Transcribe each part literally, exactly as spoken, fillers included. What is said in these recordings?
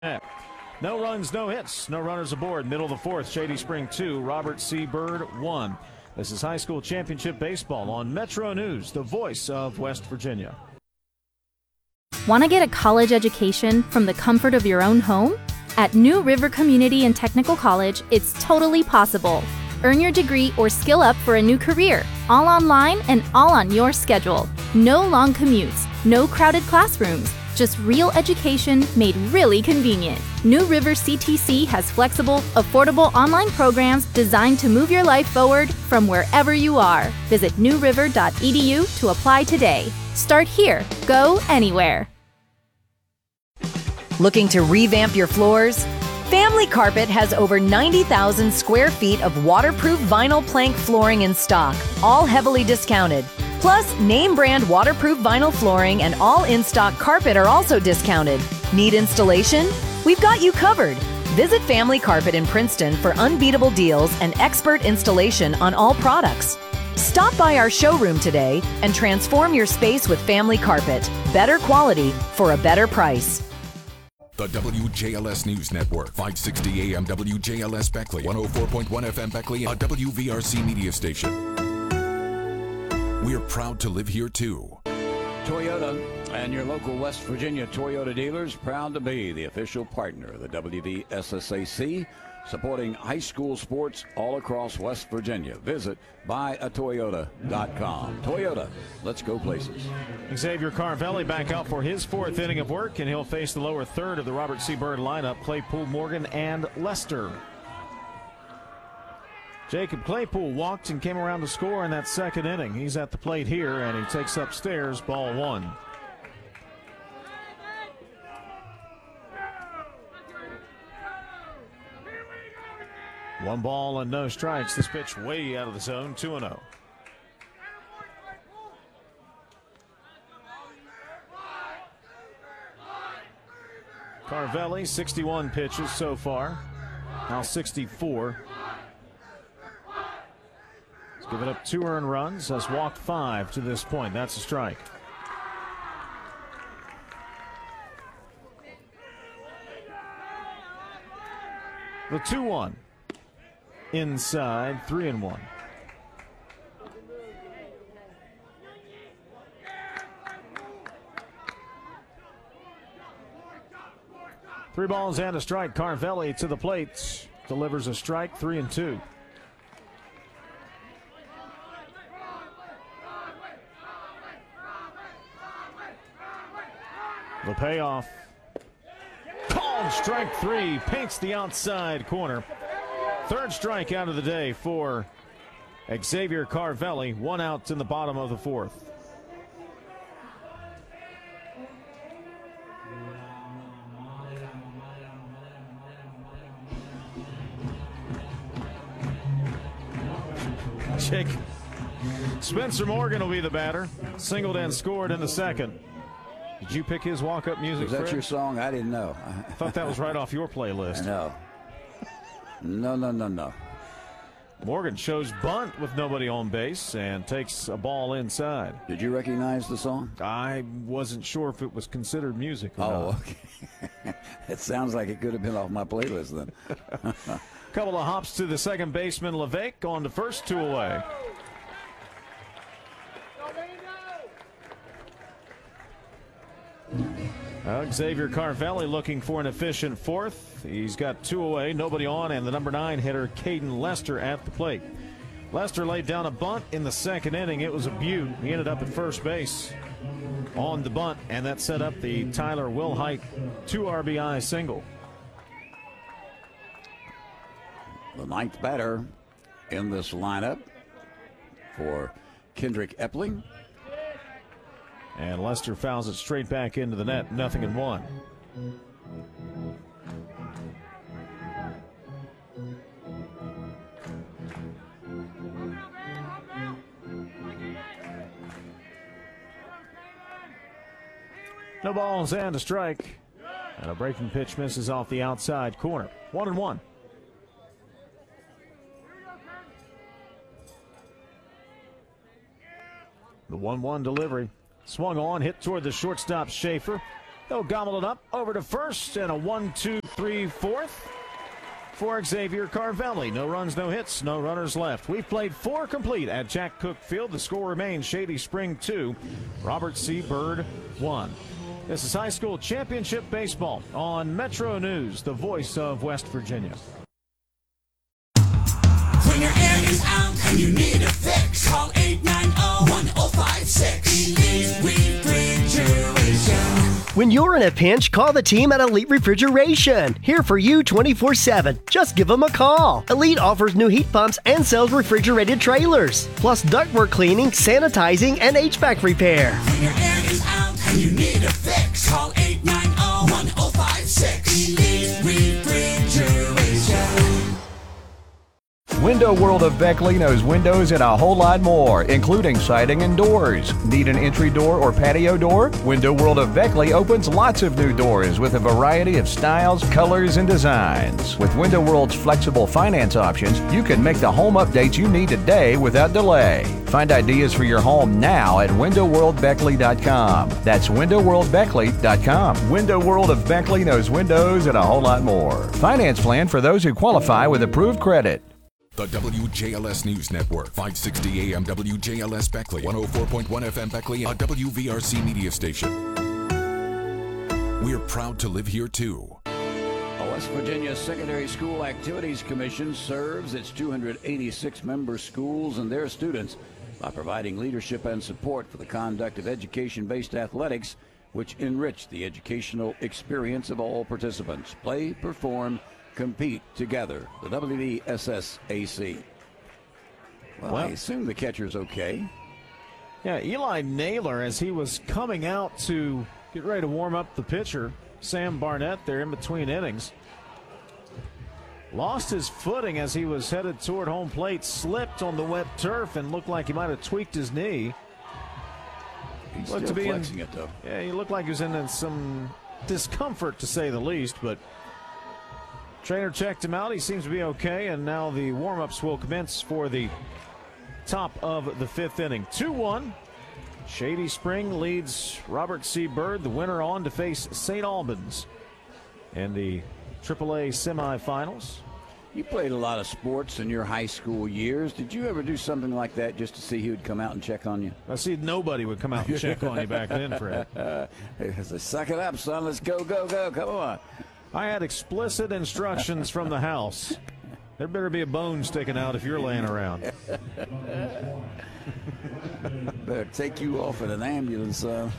No runs, no hits, no runners aboard. Middle of the fourth, Shady Spring two, Robert C. Byrd one. This is high school championship baseball on Metro News, the voice of West Virginia. Want to get a college education from the comfort of your own home? At New River Community and Technical College, it's totally possible. Earn your degree or skill up for a new career, all online and all on your schedule. No long commutes, no crowded classrooms, just real education made really convenient. New River C T C has flexible, affordable online programs designed to move your life forward from wherever you are. Visit new river dot e d u to apply today. Start here, go anywhere. Looking to revamp your floors? Family Carpet has over ninety thousand square feet of waterproof vinyl plank flooring in stock, all heavily discounted. Plus, name brand waterproof vinyl flooring and all in-stock carpet are also discounted. Need installation? We've got you covered. Visit Family Carpet in Princeton for unbeatable deals and expert installation on all products. Stop by our showroom today and transform your space with Family Carpet. Better quality for a better price. The W J L S News Network, five sixty A M W J L S Beckley, one oh four point one F M Beckley, a W V R C media station. We're proud to live here, too. Toyota and your local West Virginia Toyota dealers proud to be the official partner of the W V S S A C, supporting high school sports all across West Virginia. Visit buy a toyota dot com. Toyota, let's go places. Xavier Carvelli back out for his fourth inning of work, and he'll face the lower third of the Robert C. Byrd lineup, Claypool, Morgan, and Lester. Jacob Claypool walked and came around to score in that second inning. He's at the plate here, and he takes upstairs, ball one. One ball and no strikes. This pitch way out of the zone, two and oh. Carvelli, sixty-one pitches so far. Now sixty-four. He's given up two earned runs, has walked five to this point. That's a strike. The two one. Inside, three and one. Three balls and a strike. Carvelli to the plate. Delivers a strike, three and two. The payoff. Called strike three. Paints the outside corner. Third strikeout of the day for Xavier Carvelli. One out in the bottom of the fourth. Jake. Spencer Morgan will be the batter. Singled and scored in the second. Did you pick his walk-up music? Is that Fred? your song? I didn't know. I thought that was right off your playlist. No. No, no, no, no. Morgan shows bunt with nobody on base and takes a ball inside. Did you recognize the song? I wasn't sure if it was considered music or Oh, not. okay. It sounds like it could have been off my playlist then. Couple of hops to the second baseman, LeVake, on to first, two away. Uh, Xavier Carvelli looking for an efficient fourth. He's got two away, nobody on, and the number nine hitter, Caden Lester, at the plate. Lester laid down a bunt in the second inning. It was a beaut. He ended up at first base on the bunt, and that set up the Tyler Wilhite two R B I single. The ninth batter in this lineup for Kendrick Epling. And Lester fouls it straight back into the net, nothing in one. No balls and a strike. And a breaking pitch misses off the outside corner. One and one. The one one delivery. Swung on, hit toward the shortstop, Schaefer. They'll gobble it up over to first, and a one two three fourth for Xavier Carvelli. No runs, no hits, no runners left. We've played four complete at Jack Cook Field. The score remains Shady Spring two, Robert C. Byrd one. This is high school championship baseball on Metro News, the voice of West Virginia. When your air is out and you need a fix, call eight nine zero, one zero five six. Elite Refrigeration. When you're in a pinch, call the team at Elite Refrigeration. Here for you twenty-four seven. Just give them a call. Elite offers new heat pumps and sells refrigerated trailers, plus ductwork cleaning, sanitizing, and H V A C repair. When your air is out and you need a fix, call eight nine zero, one zero five six. Elite Refrigeration. Window World of Beckley knows windows and a whole lot more, including siding and doors. Need an entry door or patio door? Window World of Beckley opens lots of new doors with a variety of styles, colors, and designs. With Window World's flexible finance options, you can make the home updates you need today without delay. Find ideas for your home now at window world beckley dot com. That's window world beckley dot com. Window World of Beckley knows windows and a whole lot more. Finance plan for those who qualify with approved credit. The W J L S News Network, five sixty A M W J L S Beckley, one oh four point one F M Beckley, a W V R C media station. We're proud to live here too. The West Virginia Secondary School Activities Commission serves its two hundred eighty-six member schools and their students by providing leadership and support for the conduct of education-based athletics, which enrich the educational experience of all participants. Play, perform, compete together. The W V S S A C. Well, well, I assume the catcher's okay. Yeah, Eli Naylor, as he was coming out to get ready to warm up the pitcher, Sam Barnett, there in between innings, lost his footing as he was headed toward home plate, slipped on the wet turf, and looked like he might have tweaked his knee. He's Looked still to be flexing in, it, though. Yeah, he looked like he was in some discomfort, to say the least, but trainer checked him out. He seems to be okay, and now the warm-ups will commence for the top of the fifth inning. two one. Shady Spring leads Robert C. Byrd, the winner, on to face Saint Albans in the triple A semifinals. You played a lot of sports in your high school years. Did you ever do something like that just to see who would come out and check on you? I see nobody would come out and check on you back then, Fred. Uh, say, suck it up, son. Let's go, go, go. Come on. I had explicit instructions from the house. There better be a bone sticking out if you're laying around. Better take you off in an ambulance, son.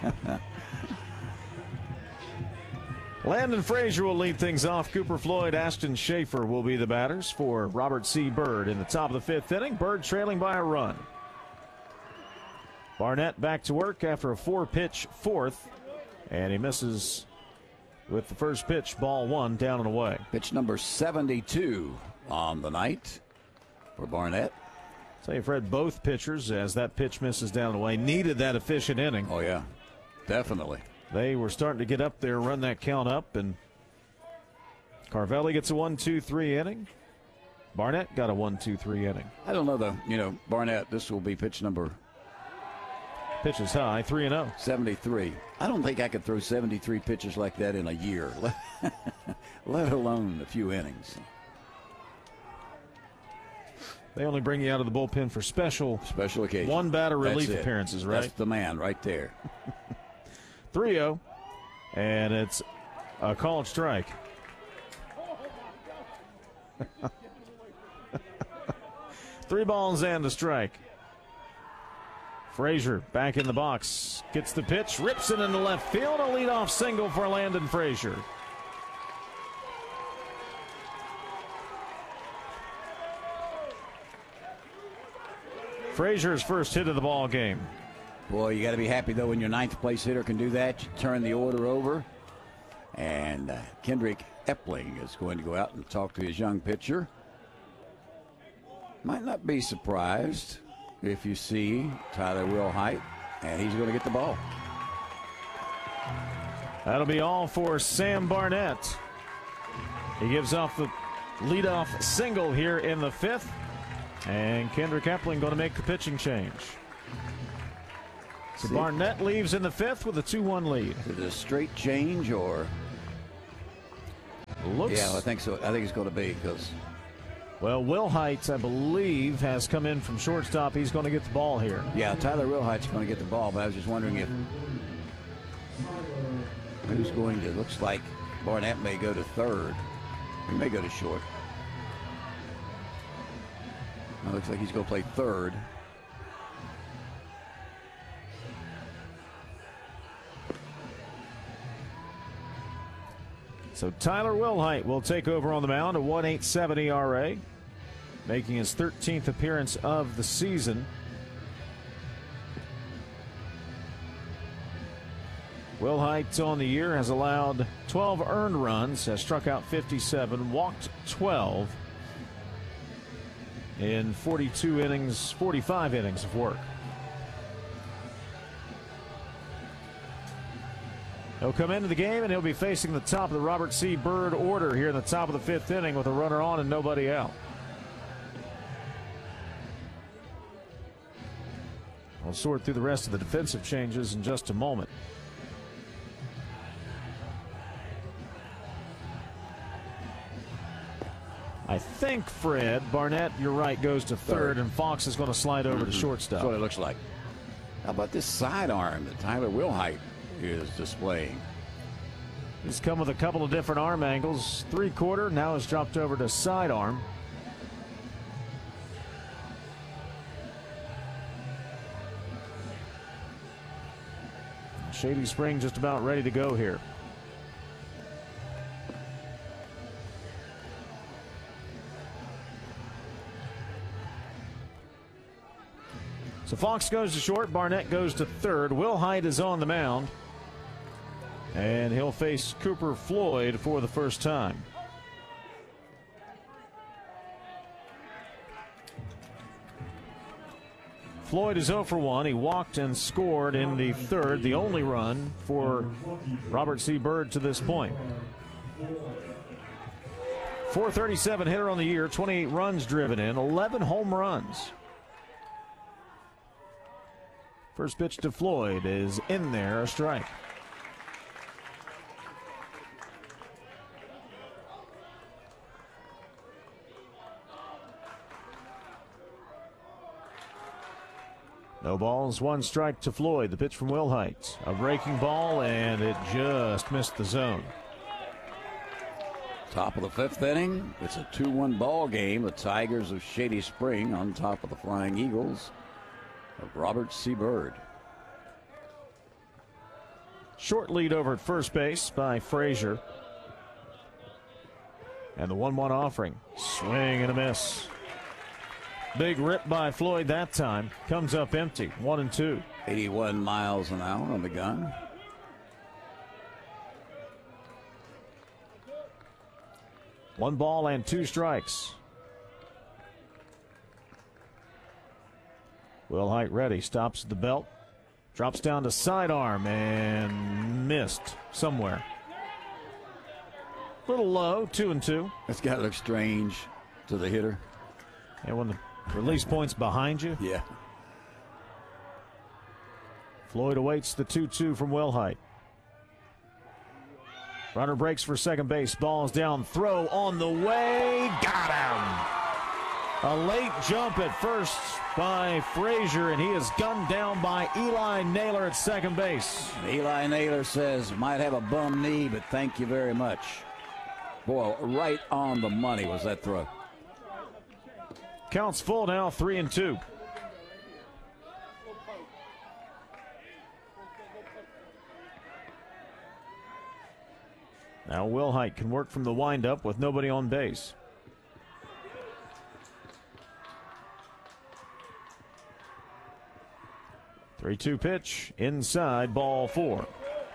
Landon Frazier will lead things off. Cooper Floyd, Ashton Schaefer will be the batters for Robert C. Byrd in the top of the fifth inning. Byrd trailing by a run. Barnett back to work after a four-pitch fourth, and he misses with the first pitch, ball one, down and away. Pitch number seventy-two on the night for Barnett. Tell you, Fred, both pitchers, as that pitch misses down and away, needed that efficient inning. Oh, yeah, definitely. They were starting to get up there, run that count up, and Carvelli gets a one two three inning. Barnett got a one two three inning. I don't know, though. You know, Barnett, this will be pitch number Pitches high, three and oh. seventy-three. I don't think I could throw seventy-three pitches like that in a year, let alone a few innings. They only bring you out of the bullpen for special special occasion. One batter relief That's appearances, right? That's the man right there. three oh, and it's a called strike. Three balls and a strike. Frazier back in the box, gets the pitch, rips it into left field, a leadoff single for Landon Frazier. Frazier's first hit of the ball game. Boy, you got to be happy, though, when your ninth place hitter can do that. You turn the order over. And uh, Kendrick Epling is going to go out and talk to his young pitcher. Might not be surprised if you see Tyler Wilhite, and he's going to get the ball. That'll be all for Sam Barnett. He gives off the leadoff single here in the fifth. And Kendrick Epling going to make the pitching change. So Barnett leaves in the fifth with a two one lead. Is it a straight change or? Looks. Yeah, I think so. I think it's going to be because. Well, Wilhite, I believe, has come in from shortstop. He's going to get the ball here. Yeah, Tyler Wilhite's going to get the ball, but I was just wondering if who's going to. Looks like Barnett may go to third. He may go to short. It looks like he's going to play third. So Tyler Wilhite will take over on the mound, a one point eight seven E R A, making his thirteenth appearance of the season. Wilhite on the year has allowed twelve earned runs, has struck out fifty-seven, walked twelve in forty-two innings, forty-five innings of work. He'll come into the game and he'll be facing the top of the Robert C. Byrd order here in the top of the fifth inning with a runner on and nobody out. We'll sort through the rest of the defensive changes in just a moment. I think, Fred, Barnett, you're right, goes to third, third. and Fox is going to slide over mm-hmm. to shortstop. That's what it looks like. How about this sidearm that Tyler Wilhite is displaying? He's come with a couple of different arm angles. Three quarter, now has dropped over to sidearm. Shady Spring just about ready to go here. So Fox goes to short, Barnett goes to third. Wilhite is on the mound, and he'll face Cooper Floyd for the first time. Floyd is oh for one. He walked and scored in the third, the only run for Robert C. Byrd to this point. four thirty-seven hitter on the year, twenty-eight runs driven in, eleven home runs. First pitch to Floyd is in there, a strike. No balls, one strike to Floyd. The pitch from Wilhite. A breaking ball, and it just missed the zone. Top of the fifth inning. It's a two one ball game. The Tigers of Shady Spring on top of the Flying Eagles of Robert C. Byrd. Short lead over at first base by Frazier. And the one one offering. Swing and a miss. Big rip by Floyd that time. Comes up empty. One and two. eighty-one miles an hour on the gun. One ball and two strikes. Wilhite ready. Stops at the belt. Drops down to sidearm and missed somewhere. Little low. Two and two. That's got to look strange to the hitter. And when the release point's behind you. Yeah. Floyd awaits the two two from Wilhite. Runner breaks for second base. Ball's down. Throw on the way. Got him. A late jump at first by Frazier, and he is gunned down by Eli Naylor at second base. Eli Naylor says, might have a bum knee, but thank you very much. Boy, right on the money was that throw. Counts full now, three and two. Now Wilhite can work from the windup with nobody on base. three two pitch, inside, ball four.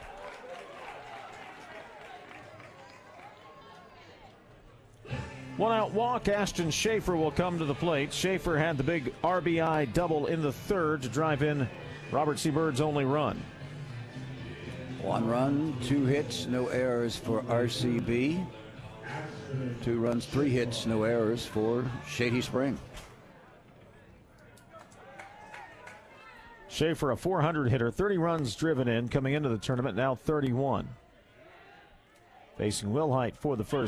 One out walk, Ashton Schaefer will come to the plate. Schaefer had the big R B I double in the third to drive in Robert C. Byrd's only run. One run, two hits, no errors for R C B. Two runs, three hits, no errors for Shady Spring. Schaefer, a four hundred hitter, thirty runs driven in coming into the tournament, now thirty-one. Facing Wilhite for the first